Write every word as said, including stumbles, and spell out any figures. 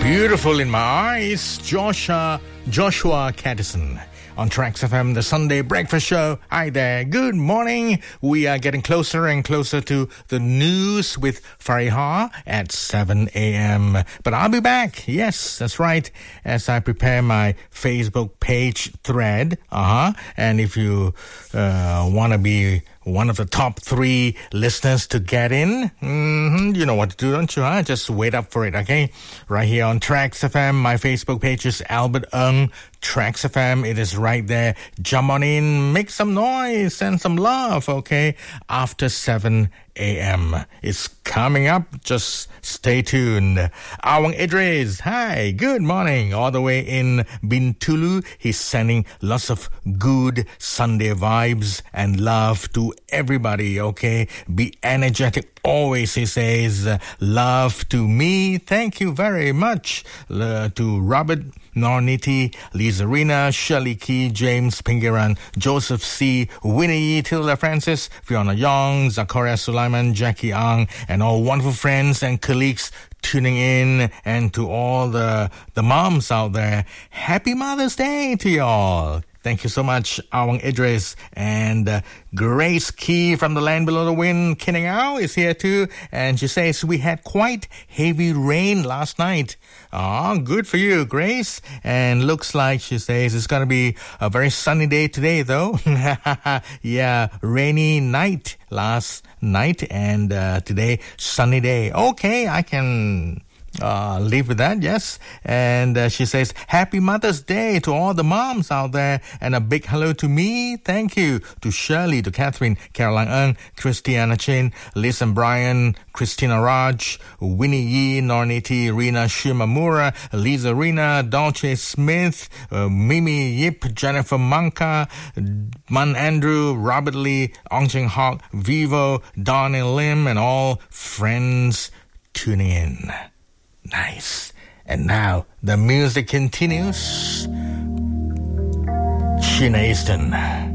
Beautiful in My Eyes, Joshua, Joshua Caddison. On Tracks F M, the Sunday Breakfast Show. Hi there, good morning. We are getting closer and closer to the news with Fariha at seven a.m. But I'll be back, yes, that's right, as I prepare my Facebook page thread. Uh-huh. And if you uh, want to be one of the top three listeners to get in, mm-hmm, you know what to do, don't you? Huh? Just wait up for it, okay? Right here on Tracks F M, my Facebook page is Albert Ng, Tracks F M. It is right there. Jump on in, make some noise, send some love, okay? After seven a.m. It's coming up. Just stay tuned. Awang Idris, hi, good morning. All the way in Bintulu, he's sending lots of good Sunday vibes and love to everybody, okay? Be energetic always, he says. Love to me. Thank you very much. Uh, to Robert Norniti, Lizarina, Shirley Key, James Pingiran, Joseph C., Winnie, Tilda Francis, Fiona Young, Zakaria Sulaiman, Jackie Ang, and all wonderful friends and colleagues tuning in, and to all the, the moms out there, happy Mother's Day to y'all. Thank you so much, Awang Idris. And uh, Grace Key from the land below the wind, Kinangao, is here too. And she says, we had quite heavy rain last night. Oh, good for you, Grace. And looks like, she says, it's going to be a very sunny day today, though. Yeah, rainy night last night. And uh, today, sunny day. Okay, I can... Uh, live with that, yes. And uh, she says, happy Mother's Day to all the moms out there, and a big hello to me. Thank you to Shirley, to Catherine, Caroline Ng, Christiana Chin, Liz and Brian, Christina Raj, Winnie Yee, Norniti, Rina Shimamura, Lisa Rina, Dolce Smith, uh, Mimi Yip, Jennifer Manka, Man Andrew, Robert Lee, Ong Cheng Hock, Vivo, Donnie Lim, and all friends tuning in. Nice. And now the music continues. Sheena Easton.